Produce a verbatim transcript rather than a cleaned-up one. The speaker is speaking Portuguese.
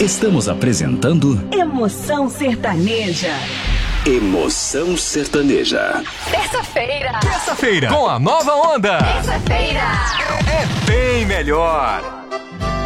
Estamos apresentando Emoção Sertaneja. Emoção Sertaneja. Terça-feira. Terça-feira, com a nova onda. Terça-feira. É bem melhor.